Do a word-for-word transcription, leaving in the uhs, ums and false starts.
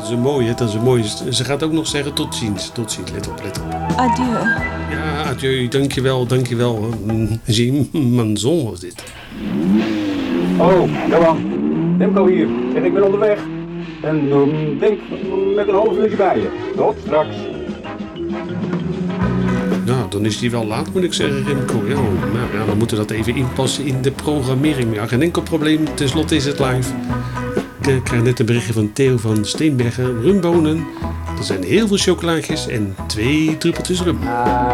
is een mooie, dat is een mooie. Ze gaat ook nog zeggen tot ziens. Tot ziens, let op, let op. Adieu. Ja, adieu, dankjewel, dankjewel. Zie, mijn zon was dit. Oh, Johan. Remco hier. En ik ben onderweg. En um, denk met een half uurtje bij je. Tot straks. Nou, dan is die wel laat, moet ik zeggen, Remco. Ja, nou, ja, we moeten dat even inpassen in de programmering. Maar ja, geen enkel probleem. Ten slotte is het live. Ik krijg net een berichtje van Theo van Steenbergen. Rumbonen. Er zijn heel veel chocolaatjes en twee druppeltjes rum. Ah,